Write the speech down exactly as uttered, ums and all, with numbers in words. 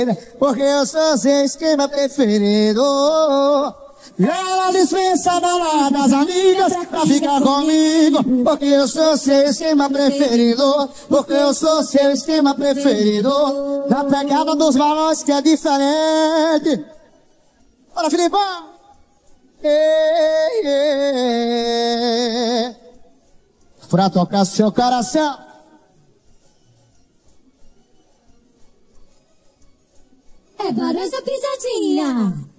porque eu sou seu esquema preferido. Ela dispensa baladas amigas pra ficar comigo, porque eu sou seu esquema preferido, porque eu sou seu esquema preferido. Na pegada dos balões que é diferente. Bora, Filipão! Ei, ei, pra tocar seu coração. É Barões da Pisadinha.